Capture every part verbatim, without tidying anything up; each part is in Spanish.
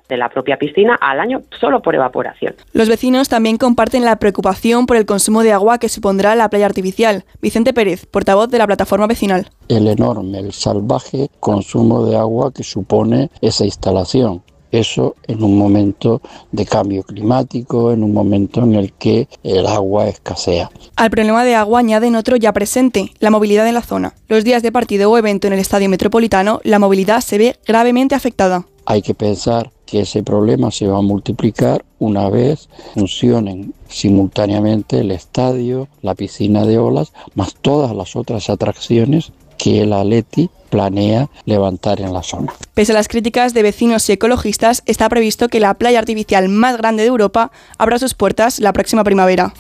de la propia piscina al año solo por evaporación. Los vecinos también comparten la preocupación por el consumo de agua que supondrá la playa artificial. Vicente Pérez, portavoz de la plataforma vecinal. El enorme, el salvaje consumo de agua que supone esa instalación. Eso en un momento de cambio climático, en un momento en el que el agua escasea. Al problema de agua añaden otro ya presente, la movilidad en la zona. Los días de partido o evento en el Estadio Metropolitano, la movilidad se ve gravemente afectada. Hay que pensar que ese problema se va a multiplicar una vez funcionen simultáneamente el estadio, la piscina de olas, más todas las otras atracciones que el Athletic planea levantar en la zona. Pese a las críticas de vecinos y ecologistas, está previsto que la playa artificial más grande de Europa abra sus puertas la próxima primavera.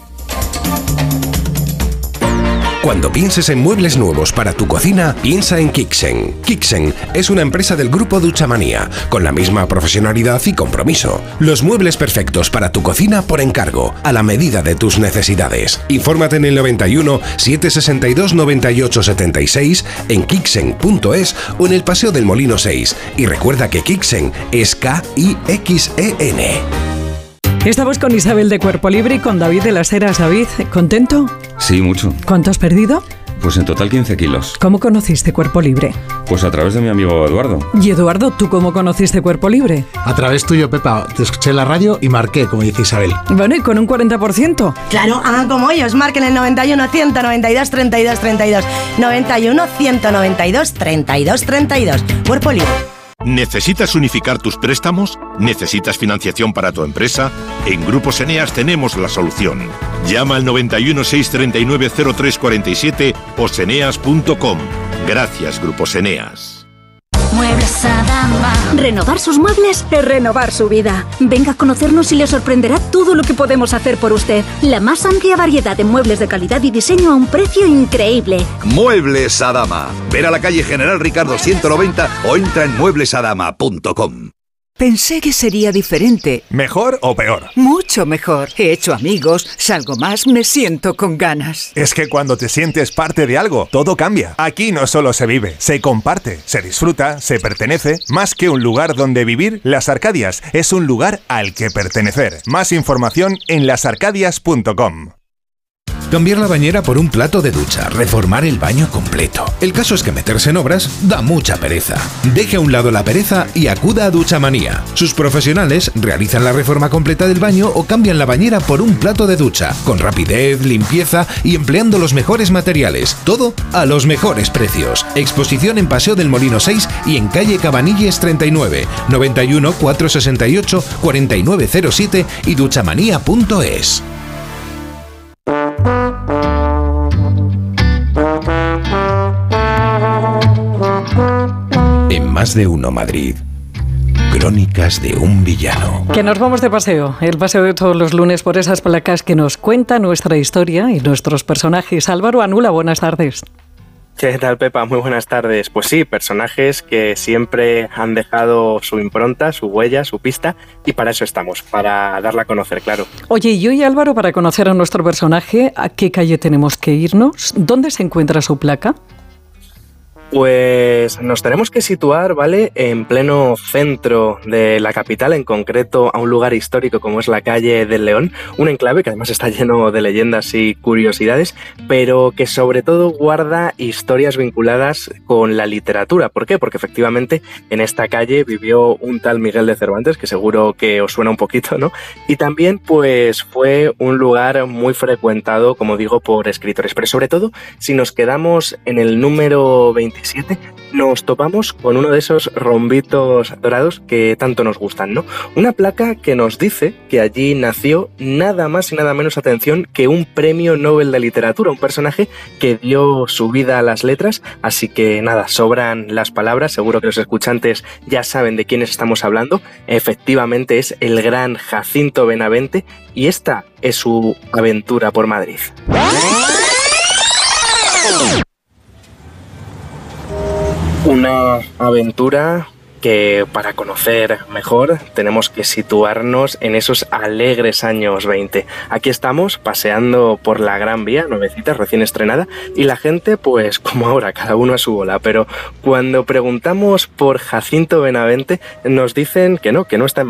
Cuando pienses en muebles nuevos para tu cocina, piensa en Kixen. Kixen es una empresa del grupo Duchamanía, con la misma profesionalidad y compromiso. Los muebles perfectos para tu cocina por encargo, a la medida de tus necesidades. Infórmate en el noventa y uno, setecientos sesenta y dos, noventa y ocho setenta y seis, en kixen punto es o en el Paseo del Molino seis. Y recuerda que Kixen es K I X E N. Estamos con Isabel de Cuerpo Libre y con David de las Heras. David, ¿contento? Sí, mucho. ¿Cuánto has perdido? Pues en total quince kilos. ¿Cómo conociste Cuerpo Libre? Pues a través de mi amigo Eduardo. Y Eduardo, ¿tú cómo conociste Cuerpo Libre? A través tuyo, Pepa. Te escuché en la radio y marqué, como dice Isabel. Bueno, ¿y con un cuarenta por ciento? Claro, hagan como ellos. Marquen el noventa y uno, ciento noventa y dos, treinta y dos, treinta y dos. noventa y uno, ciento noventa y dos, treinta y dos, treinta y dos. Cuerpo Libre. ¿Necesitas unificar tus préstamos? ¿Necesitas financiación para tu empresa? En Grupos Eneas tenemos la solución. Llama al noventa y uno, seiscientos treinta y nueve, cero tres cuarenta y siete o seneas punto com. Gracias, Grupos Eneas. Muebles Adama. Renovar sus muebles es renovar su vida. Venga a conocernos y le sorprenderá todo lo que podemos hacer por usted. La más amplia variedad de muebles de calidad y diseño a un precio increíble. Muebles Adama. Ver a la calle General Ricardo ciento noventa o entra en muebles adama punto com. Pensé que sería diferente. ¿Mejor o peor? Mucho mejor. He hecho amigos, salgo más, me siento con ganas. Es que cuando te sientes parte de algo, todo cambia. Aquí no solo se vive, se comparte, se disfruta, se pertenece. Más que un lugar donde vivir, Las Arcadias es un lugar al que pertenecer. Más información en las arcadias punto com. Cambiar la bañera por un plato de ducha, reformar el baño completo. El caso es que meterse en obras da mucha pereza. Deje a un lado la pereza y acuda a Duchamanía. Sus profesionales realizan la reforma completa del baño o cambian la bañera por un plato de ducha, con rapidez, limpieza y empleando los mejores materiales. Todo a los mejores precios. Exposición en Paseo del Molino seis y en calle Cabanilles treinta y nueve, noventa y uno, cuatrocientos sesenta y ocho, cuarenta y nueve cero siete y duchamanía punto es. En Más de Uno Madrid, Crónicas de un villano. Que nos vamos de paseo, el paseo de todos los lunes por esas placas que nos cuenta nuestra historia y nuestros personajes. Álvaro Anula, buenas tardes. ¿Qué tal, Pepa? Muy buenas tardes. Pues sí, personajes que siempre han dejado su impronta, su huella, su pista, y para eso estamos, para darla a conocer, claro. Oye, y hoy, Álvaro, para conocer a nuestro personaje, ¿a qué calle tenemos que irnos? ¿Dónde se encuentra su placa? Pues nos tenemos que situar, ¿vale?, en pleno centro de la capital, en concreto a un lugar histórico como es la calle del León, un enclave que además está lleno de leyendas y curiosidades, pero que sobre todo guarda historias vinculadas con la literatura. ¿Por qué? Porque efectivamente en esta calle vivió un tal Miguel de Cervantes, que seguro que os suena un poquito, ¿no? Y también pues fue un lugar muy frecuentado, como digo, por escritores, pero sobre todo si nos quedamos en el número veintisiete, nos topamos con uno de esos rombitos dorados que tanto nos gustan, ¿no? Una placa que nos dice que allí nació nada más y nada menos, atención, que un premio Nobel de Literatura, un personaje que dio su vida a las letras, así que nada, sobran las palabras, seguro que los escuchantes ya saben de quiénes estamos hablando. Efectivamente es el gran Jacinto Benavente y esta es su aventura por Madrid. Una aventura que, para conocer mejor, tenemos que situarnos en esos alegres años veinte. Aquí estamos paseando por la Gran Vía, nuevecita, recién estrenada, y la gente, pues como ahora, cada uno a su bola, pero cuando preguntamos por Jacinto Benavente nos dicen que no, que no está en